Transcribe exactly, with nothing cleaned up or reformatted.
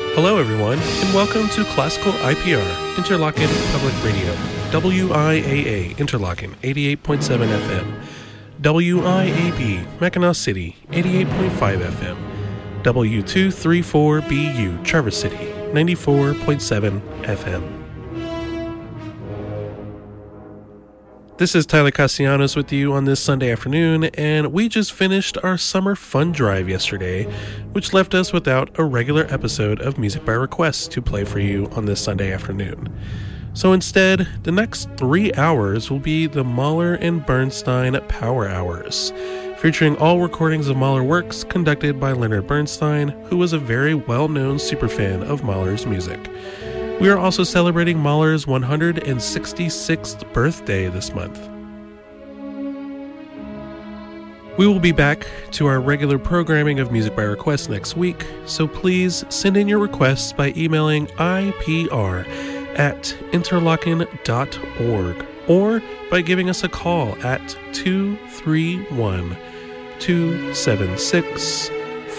Hello, everyone, and welcome to Classical I P R, Interlochen Public Radio, W I A A, Interlochen, eighty-eight point seven F M, W I A B, Mackinac City, eighty-eight point five F M, W two thirty-four B U, Traverse City, ninety-four point seven F M. This is Tyler Castellanos with you on this Sunday afternoon, and we just finished our summer fun drive yesterday, which left us without a regular episode of Music by Request to play for you on this Sunday afternoon. So instead, the next three hours will be the Mahler and Bernstein Power Hours, featuring all recordings of Mahler works conducted by Leonard Bernstein, who was a very well-known superfan of Mahler's music. We are also celebrating Mahler's one hundred sixty-sixth birthday this month. We will be back to our regular programming of Music by Request next week, so please send in your requests by emailing I P R at interlochen dot org or by giving us a call at two three one, two seven six,